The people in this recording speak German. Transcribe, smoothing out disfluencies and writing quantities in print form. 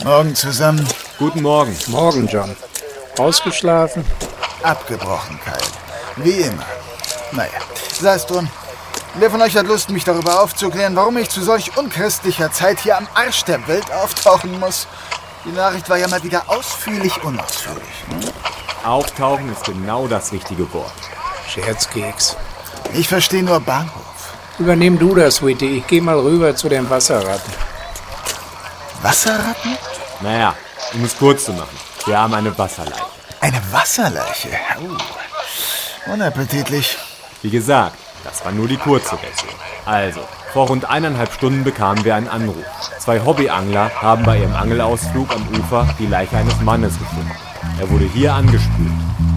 Morgen zusammen. Guten Morgen. Morgen, John. Ausgeschlafen? Abgebrochen, Kyle. Wie immer. Naja, sei es drum. Wer von euch hat Lust, mich darüber aufzuklären, warum ich zu solch unchristlicher Zeit hier am Arsch der Welt auftauchen muss? Die Nachricht war ja mal wieder ausführlich unausführlich. Auftauchen ist genau das richtige Wort. Scherzkeks. Ich verstehe nur Bahnhof. Übernimm du das, Sweetie. Ich geh mal rüber zu den Wasserratten. Wasserratten? Naja, um es kurz zu machen. Wir haben eine Wasserleiche. Eine Wasserleiche? Unappetitlich. Wie gesagt, das war nur die kurze Version. Also, vor rund 1,5 Stunden bekamen wir einen Anruf. 2 Hobbyangler haben bei ihrem Angelausflug am Ufer die Leiche eines Mannes gefunden. Er wurde hier angespült.